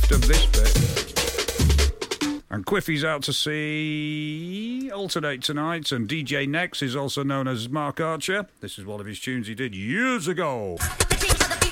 finished of this bit. And Quiffy's out to see Alternate tonight, and DJ Nex is also known as Mark Archer. This is one of his tunes he did years ago.